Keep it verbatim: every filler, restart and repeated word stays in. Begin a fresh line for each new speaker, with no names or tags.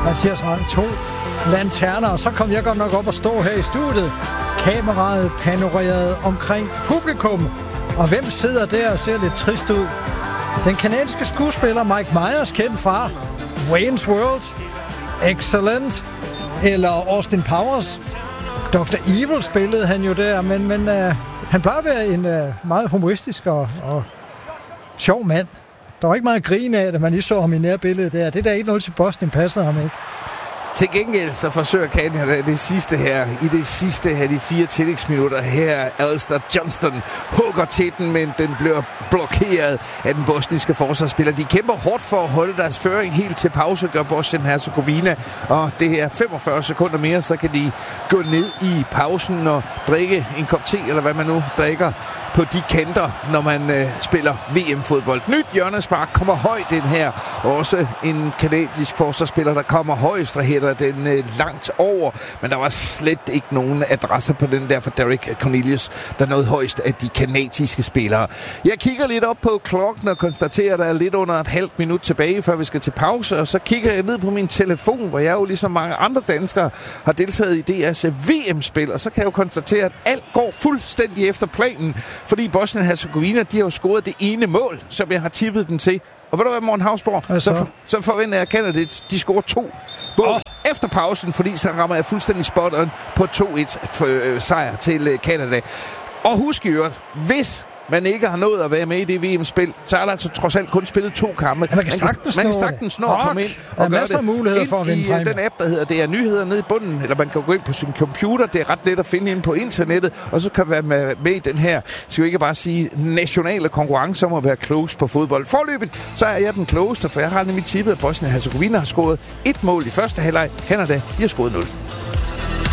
Mathias Rand, to lanterner, og så kom jeg godt nok op og stå her i studiet. Kameraet panorerede omkring publikum, og hvem sidder der og ser lidt trist ud? Den kanadiske skuespiller Mike Myers, kendt fra Wayne's World, Excellent, eller Austin Powers. doktor Evil spillede han jo der, men, men uh, han plejer at være en uh, meget humoristisk og, og sjov mand. Der var ikke meget grin af, da man lige så ham i nærbilledet der. Det der en nul til Boston passede ham ikke.
Til gengæld så forsøger Canada det sidste her, i det sidste her, de fire tillægsminutter her. Alistair Johnston hugger til den, men den bliver blokeret af den bosniske forsvarsspiller. De kæmper hårdt for at holde deres føring helt til pause, gør Bosnien-Herzegovina. Og det her femogfyrre sekunder mere, så kan de gå ned i pausen og drikke en kop te, eller hvad man nu drikker på de kanter, når man øh, spiller V M-fodbold. Nyt hjørnespark kommer højt den her. Også en kanadisk forsvarsspiller, der kommer højst og hætter den øh, langt over. Men der var slet ikke nogen adresser på den der for Derek Cornelius, der nåede højst af de kanadiske spillere. Jeg kigger lidt op på klokken og konstaterer, at der er lidt under et halvt minut tilbage, før vi skal til pause. Og så kigger jeg ned på min telefon, hvor jeg jo ligesom mange andre danskere har deltaget i deres V M-spil. Og så kan jeg jo konstatere, at alt går fuldstændig efter planen. Fordi Bosnien-Herzegovina, de har jo scoret det ene mål, som jeg har tippet den til. Og ved du hvad, Morten Hausborg? Så, så, for, så forventer jeg, at Canada, de scorer to mål oh. efter pausen, fordi så rammer jeg fuldstændig spot on på to et øh, sejr til Canada. Og husk i øvrigt, hvis man ikke har nået at være med i det V M-spil, så er der altså trods alt kun spillet to kampe.
Ja, man kan sagtens
man kan sagtens nå at komme ind
og gøre masser af muligheder for at vinde
præmie. Den app, der hedder D R Nyheder nede i bunden, eller man kan gå ind på sin computer. Det er ret let at finde ind på internettet, og så kan man være med i den her, skal vi ikke bare sige, nationale konkurrence om at være klogest på fodbold. Forløbet, så er jeg den klogeste, for jeg har nemlig tippet, at Bosnien-Herzegovina har scoret et mål i første halvleg. Canada, de har scoret nul.